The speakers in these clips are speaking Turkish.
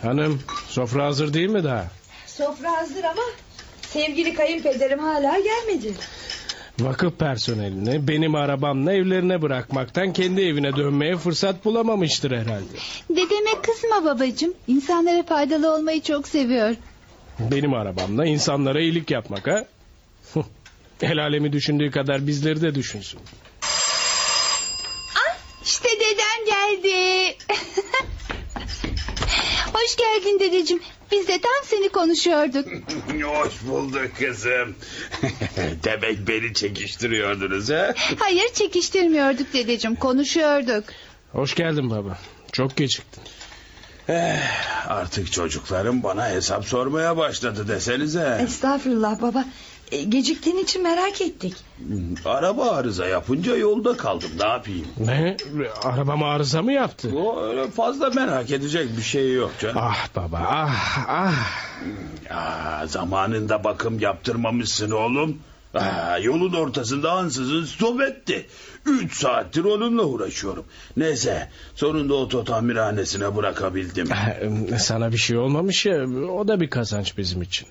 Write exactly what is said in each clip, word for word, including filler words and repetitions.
Hanım, sofra hazır değil mi daha? Sofra hazır ama sevgili kayınpederim hala gelmedi. Vakıf personelini benim arabamla evlerine bırakmaktan kendi evine dönmeye fırsat bulamamıştır herhalde. Dedeme kızma babacığım. İnsanlara faydalı olmayı çok seviyor. Benim arabamla insanlara iyilik yapmak ha? El alemi düşündüğü kadar bizleri de düşünsün. Ah, işte dedem geldi. Hoş geldin dedeciğim. Biz de tam seni konuşuyorduk. Hoş bulduk kızım. Demek beni çekiştiriyordunuz ha? Hayır, çekiştirmiyorduk dedeciğim, konuşuyorduk. Hoş geldin baba. Çok geciktin. Eh, artık çocuklarım bana hesap sormaya başladı desenize. Estağfurullah baba. E, geciktiğin için merak ettik. Araba arıza yapınca yolda kaldım, ne yapayım? Ne? Arabam arıza mı yaptı? O öyle fazla merak edecek bir şey yok canım. Ah baba, ah ah. Ya, zamanında bakım yaptırmamışsın oğlum. Aa, yolun ortasında ansızın stop etti. Üç saattir onunla uğraşıyorum. Neyse, sonunda oto tamirhanesine bırakabildim. Sana bir şey olmamış ya, o da bir kazanç bizim için.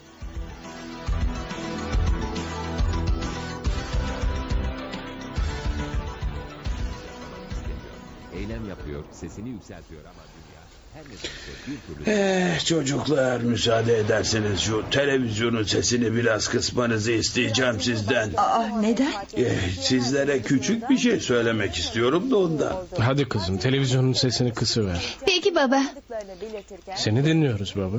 Eylem yapıyor, sesini yükseltiyor ama dünya her nedense bir türlü... Eh, çocuklar, müsaade ederseniz şu televizyonun sesini biraz kısmanızı isteyeceğim sizden. Aa, neden? Eh, sizlere küçük bir şey söylemek istiyorum da ondan. Hadi kızım, televizyonun sesini kısıver. Peki baba. Seni dinliyoruz baba.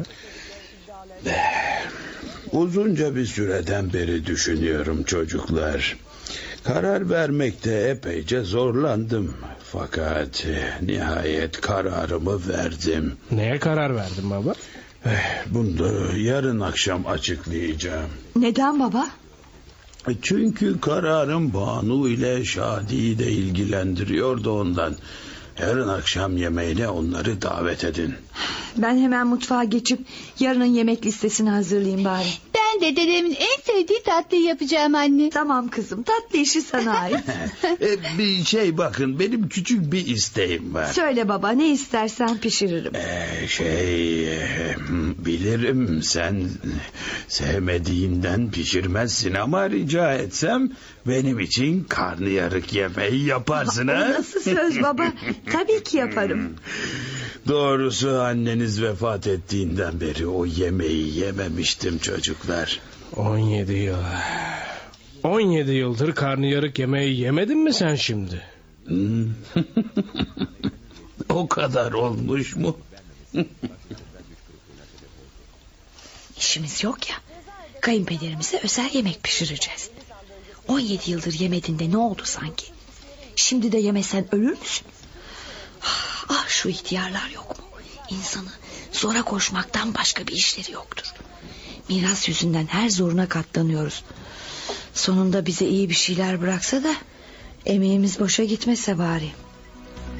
Uzunca bir süreden beri düşünüyorum çocuklar. Karar vermekte epeyce zorlandım. Fakat nihayet kararımı verdim. Neye karar verdin baba? Eh, Bunu da yarın akşam açıklayacağım. Neden baba? Çünkü kararım Banu ile Şadi'yi de ilgilendiriyor da ondan. Yarın akşam yemeğine onları davet edin. Ben hemen mutfağa geçip yarının yemek listesini hazırlayayım bari. Ben de dedemin en sevdiği tatlıyı yapacağım anne. Tamam kızım, tatlı işi sana ait. e, bir şey bakın, benim küçük bir isteğim var. Söyle baba, ne istersen pişiririm. Ee, şey e, bilirim sen sevmediğinden pişirmezsin ama rica etsem benim için karnıyarık yemeği yaparsın O ha? nasıl söz baba? Tabii ki yaparım. Doğrusu anneniz vefat ettiğinden beri o yemeği yememiştim çocuklar. on yedi yıl. on yedi yıldır karnıyarık yemeği yemedin mi sen şimdi? Hmm. O kadar olmuş mu? İşimiz yok ya. Kayınpederimize özel yemek pişireceğiz. on yedi yıldır yemediğinde ne oldu sanki? Şimdi de yemesen ölür müsün? Ah, şu ihtiyarlar yok mu? İnsanı zora koşmaktan başka bir işleri yoktur. Miras yüzünden her zoruna katlanıyoruz. Sonunda bize iyi bir şeyler bıraksa da emeğimiz boşa gitmese bari.